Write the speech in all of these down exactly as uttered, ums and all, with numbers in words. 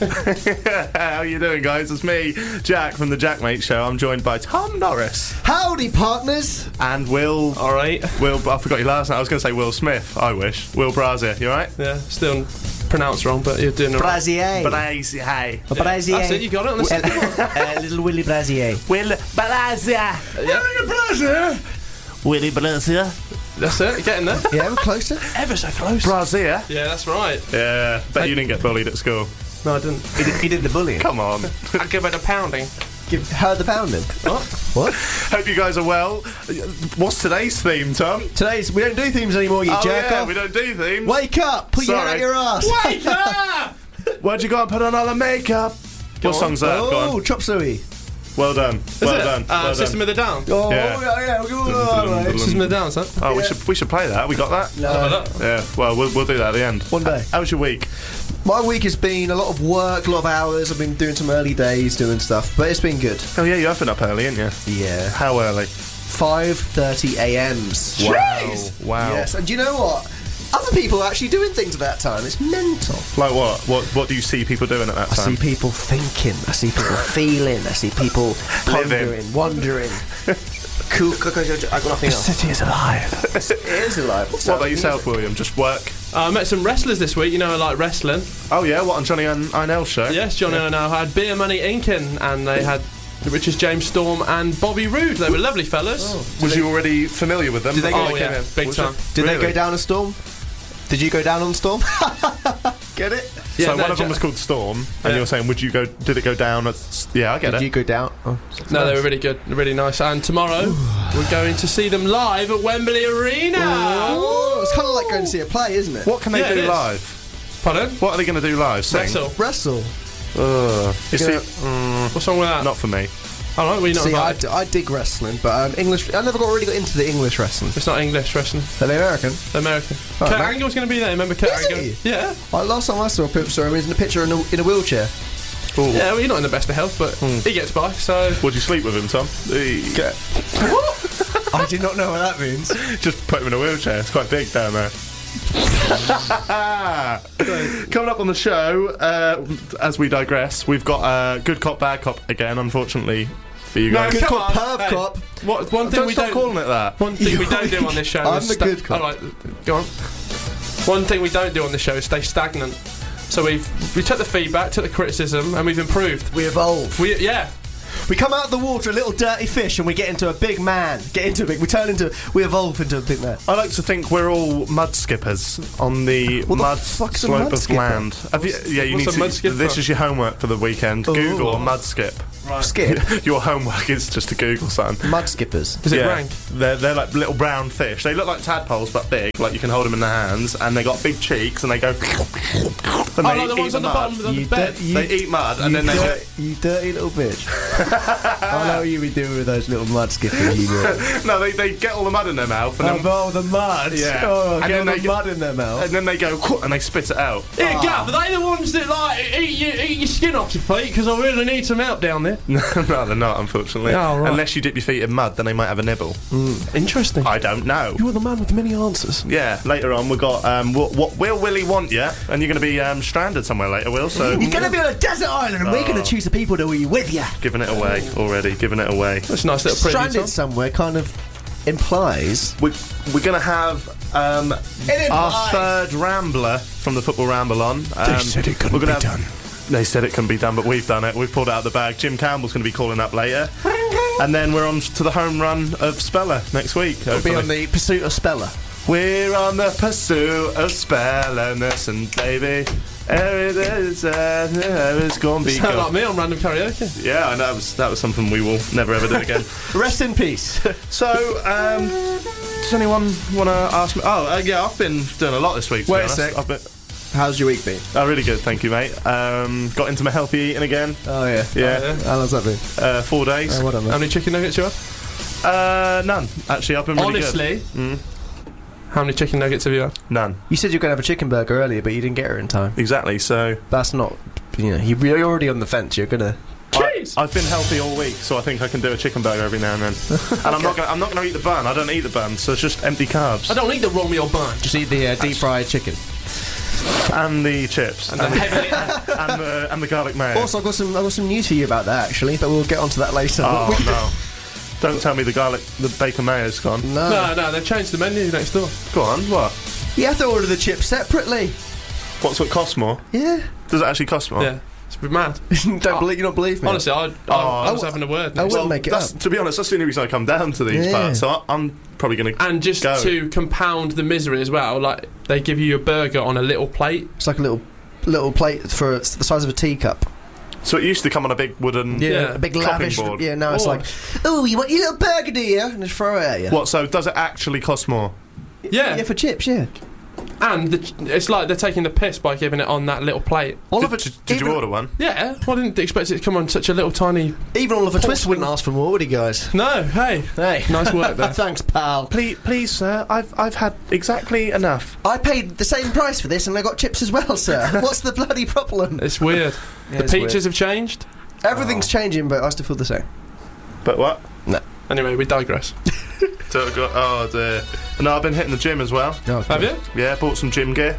How you doing, guys? It's me, Jack, from the Jackmate Show. I'm joined by Tom Norris. Howdy, partners. And Will... All right. Will... I forgot your last name. I was going to say Will Smith. I wish. Will Brazier. You all right? Yeah, still pronounced wrong, but you're doing all right. Brazier. Brazier. Hey. Yeah, Brazier. That's it, you got it on the second one. uh, Little Willy Brazier. Will Brazier. Yeah. Willy Brazier. Willy Brazier. That's it, you're getting there. Yeah, we're closer. Ever so close. Brazier. Yeah, that's right. Yeah. Bet Hey. you didn't get bullied at school. No, I didn't. He did, he did the bullying. Come on. I'll give it a pounding. Give her the pounding. What? What? Hope you guys are well. What's today's theme, Tom? Today's, we don't do themes anymore, you oh, jerk yeah, off. we don't do themes. Wake up. Put your Sorry. head out your ass. Wake up! Where'd you go and put on all the makeup? Go what on. song's that? Go Oh, on. Chop Suey. Well done. Is well it? done. Uh, well System done. of the Down. Oh, Yeah. yeah, yeah. We'll go on, mate. System of the Down, son. Oh, we Yeah. should we should play that. We got that. No. Have a look. Yeah. Well, we'll we'll do that at the end. One day. How was your week? My week has been a lot of work, a lot of hours. I've been doing some early days, doing stuff, but it's been good. Oh yeah, you have been up early, ain't you? Yeah. How early? five thirty a m's. Wow. Wow. Yes, and do you know what? Other people are actually doing things at that time. It's mental. Like what? What what do you see people doing at that I time? see people thinking. I see people feeling. I see people pondering, wondering. Cool. I got nothing else. city is alive. It is alive. What's What that? about yourself, William? Just work? Uh, I met some wrestlers this week, you know, I like wrestling. Oh yeah, what on Johnny and Inell show? Yes, Johnny and I had Beer Money Incan, and they had which is James Storm and Bobby Roode. They were lovely fellas. Oh. Was you already familiar with them? Did they before go- came Oh, yeah, in? big Was time. it? Did Really? they go down a storm? Did you go down on storm? Get it? Yeah, so no, one of them Ja- was called Storm, and Yeah. you're saying, would you go? Did it go down? At, s- yeah, I get Did it. you go down? Oh. No, they were really good, really nice. And tomorrow we're going to see them live at Wembley Arena. Oh, it's kind of like going to see a play, isn't it? What can they Yeah, it do is. live? Pardon? What are they going to do live? Sing? Wrestle. Wrestle. Ugh. You see, gonna- mm, What's wrong with that? not for me. All right, we not See, I, invited. d- I dig wrestling, but um, English. I never got really got into the English wrestling. It's not English wrestling. Are they American? They're American. Oh, Kurt no. Angle's going to be there. Remember Kurt Is Angle? he? Yeah. Like, last time I saw a picture, saw him, he was in a picture in a, in a wheelchair. Ooh. Yeah, well, you're not in the best of health, but he gets by, so... Would you sleep with him, Tom? I do not know what that means. Just put him in a wheelchair. It's quite big down there. Coming up on the show, uh, as we digress, we've got uh, good cop, bad cop again, unfortunately for you guys. Good come cop, on, perv hey. cop. What, one thing Don't we stop don't... calling it that. One thing we don't do on this show I'm is... the sta- good cop. All right, go on. One thing we don't do on this show is stay stagnant. So we've we took the feedback, took the criticism, and we've improved. We evolve. We yeah. We come out of the water a little dirty fish, and we get into a big man. Get into a big. We turn into. We evolve into a big man. I like to think we're all mud skippers on the What the mud fuck's a slope mud of skipper? land. Have you, yeah, you what's need a to. mud skipper? This is your homework for the weekend. Ooh. Google mud skip. Right. Skip. Your homework is just to Google something. Mud skippers. Is it Yeah. rank? They're, they're like little brown fish. They look like tadpoles but big, like you can hold them in the hands, and they got big cheeks, and they go. And Oh, they like the eat ones on the mud. bottom of the You bed. don't- you- They eat mud, and you then they go. dirt, you dirty little bitch. I know what you be doing with those little mud skippers. You do. No, they, they get all the mud in their mouth, and, then, Oh, the mud. Yeah. Oh, And get then all they the get- mud in their mouth. and then they go, and they spit it out. Yeah, Ah. Gav, are they the ones that like eat, you, eat your skin off your feet? Because I really need some help down there. No, they're not, unfortunately. Oh, right. Unless you dip your feet in mud, then they might have a nibble. Interesting. I don't know. You're the man with many answers. Yeah, later on we've got um, what, what will Willie want you, and you're going to be um, stranded somewhere later, Will. So You're going to be on a desert island, and we're going to choose the people that will be with you. giving it away already, giving it away. That's a nice little preview. Stranded Tom. somewhere kind of implies. We're, we're going to have um, It our implies. third Rambler from the Football Ramble on. Um, said it couldn't we're gonna be have- done. They said it couldn't be done, but we've done it. We've pulled it out of the bag. Jim Campbell's going to be calling up later. And then we're on to the home run of Speller next week. We'll be hopefully. on the pursuit of Speller. We're on the pursuit of spelliness, and baby, everything's uh, gonna be Sound good. like me on random karaoke. Yeah, I know that was that was something we will never ever do again. Rest in peace. So, um, does anyone want to ask me? Oh, uh, yeah, I've been doing a lot this week. To Wait be a honest. sec. I've been, How's your week been? oh, really good, thank you, mate. Um, got into my healthy eating again. Oh, yeah. Yeah, Oh, yeah. How long's that been? Uh, four days. Oh, what on How many chicken nuggets you have? Uh, none. Actually, I've been really Honestly, good. Mm, how many chicken nuggets have you had? none. You said you were going to have a chicken burger earlier, but you didn't get her in time. Exactly. So That's not. You know, you- you're already on the fence. You're going to. Cheese! I, I've been healthy all week, so I think I can do a chicken burger every now and then. And I'm not gonna, I'm not going to eat the bun. I don't eat the bun, so it's just empty carbs. I don't need the raw meal bun. Just eat the uh, deep fried chicken. and the chips, And the heavily, and the and the garlic mayo. Also, I've got some I've got some news for you about that actually, but we'll get onto that later. oh We- no! Don't tell me the garlic, the bacon mayo's gone. no. no, no, they've changed the menu next door. Go on, what? You have to order the chips separately. What's what costs more? Yeah. Does it actually cost more? Yeah, it's mad. Don't believe you don't believe me. Honestly, I, I, Oh, I was I- having a word. I next. wouldn't make it that's, up. To be honest, that's the only reason I come down to these Yeah. parts. So I, I'm probably going to And just go. to compound the misery as well, like they give you a burger on a little plate. It's like a little little plate for it's the size of a teacup. So it used to come on a big wooden. Yeah. A big Chopping lavish. board. Yeah. Now it's Oh. like, oh, you want your little burger, do you? And just throw it at you. What? So does it actually cost more? Yeah, Yeah, for chips. Yeah. and the, it's like they're taking the piss by giving it on that little plate. Oliver, Did, did you even, order one? Yeah, well, I didn't expect it to come on such a little tiny. even Oliver Twist wouldn't ask for more, would he, guys? No, hey, Hey, nice work there. thanks, pal. Please, please, sir. I've I've had exactly enough. I paid the same price for this, and I got chips as well, sir. What's the bloody problem? It's weird. Yeah, the it's peaches weird. have changed. Everything's changing, but I still feel the same. But what? Anyway, we digress. So I've got, oh dear. No, I've been hitting the gym as well. Have you? Yeah, bought some gym gear.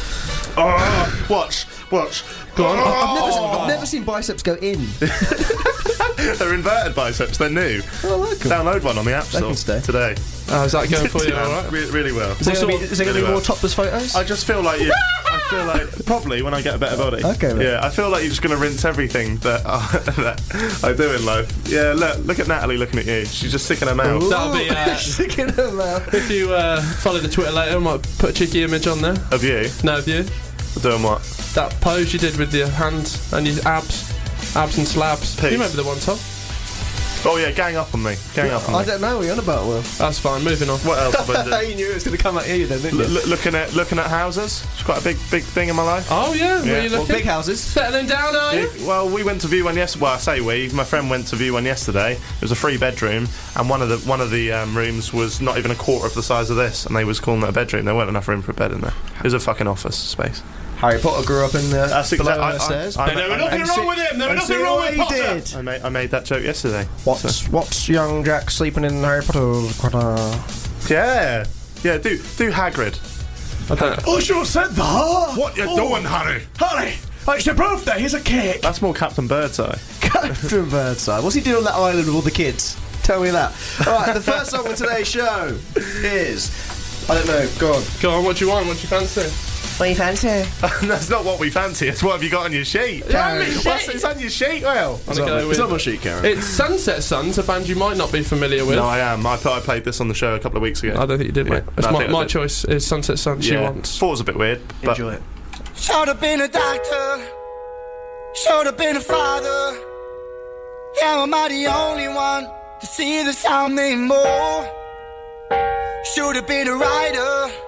Oh, watch, watch. Go on. I've never, Oh. I've never seen biceps go in. They're inverted biceps. They're new. I like them. Download one on the App They Store can stay. today. Oh, is that going for you? Yeah, All right. re- really well. Is there going to be, is there gonna be Really more well. topless photos? I just feel like you. I feel like probably when I get a better body. Okay, mate. Yeah, I feel like you're just going to rinse everything that, uh, that I do in life. Yeah, look, look at Natalie looking at you. She's just sticking her mouth. Ooh. That'll be, uh, Sticking them out. If you uh, follow the Twitter later, I might put a cheeky image on there. Of you No, of you. doing what? That pose you did with your hands and your abs, abs and slabs. Peace. You remember the one, Tom? Oh yeah, gang up on me. Gang up on I me. don't know what you're on about, Will. That's fine. Moving on. What else have I done? You knew it was going to come at you then, didn't L- you? l- looking at looking at houses. It's quite a big big thing in my life. Oh yeah, were Yeah. you Well, looking? big houses. Settling down, are you? Yeah, well, we went to view one yesterday. Well, I say we. My friend went to view one yesterday. It was a three bedroom, and one of the one of the um, rooms was not even a quarter of the size of this, and they was calling it a bedroom. There weren't enough room for a bed in there. It was a fucking office space. Harry Potter grew up in the That's below exact- I- I- stairs. I- There was nothing and wrong see- with him. There was and nothing see wrong what with he Potter. did. I made I made that joke yesterday. What's what's young Jack sleeping in Harry Potter's quarter? Yeah, yeah. Do do Hagrid. I don't know. I should have said that. What you doing, Harry? Harry, it's your birthday. Here's a cake. That's more Captain Birdseye. Captain Birdseye. What's he doing on that island with all the kids? Tell me that. All right, the first song on today's show is I don't know. Go on. Go on. What do you want? What do you fancy? What do you fancy? That's not what we fancy. It's what have you got on your sheet? Yeah, me What's sheet. it's on your sheet, Will? I'm gonna go with- my sheet, Karen. It's Sunset Sons, a band you might not be familiar with. No, I am. I thought I played this on the show a couple of weeks ago. I don't think you did, mate. Yeah. It's No, I my, think I my did. choice is Sunset Sons. She yeah. wants. Thought it was a bit weird. But Enjoy it. Should have been a doctor. Should have been a father. Yeah, am I the only one to see the sound anymore? Should have been a writer.